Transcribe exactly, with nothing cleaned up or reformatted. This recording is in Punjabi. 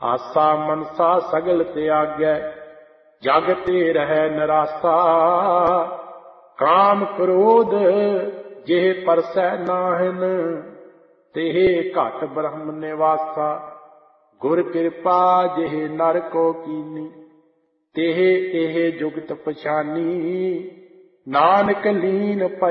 ਆਸਾ ਮਨਸਾ ਸਗਲ ਤਿਆਗੈ, ਜਗ ਤੇ ਰਹਿ ਨਿਰਾਸਾ। ਕਾਮ ਕ੍ਰੋਧ ਜਿਹ ਪਰਸੈ ਨਾਹਿਨ, ਤਿਹ ਘਟ ਬ੍ਰਹਮ ਨਿਵਾਸਾ। ਗੁਰ ਕਿਰਪਾ ਜਿਹ ਨਰ ਕੋ ਕੀਨੀ, ਤਿਹ ਇਹ ਜੁਗਤ ਪਛਾਨੀ। ਨਾਨਕ ਲੀਨ